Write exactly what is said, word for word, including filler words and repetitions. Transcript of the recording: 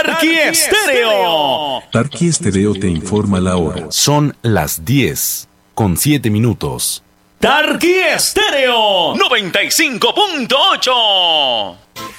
Tarqui Estéreo. Tarqui Estéreo te informa la hora. Son las diez con siete minutos. Tarqui Estéreo noventa y cinco punto ocho.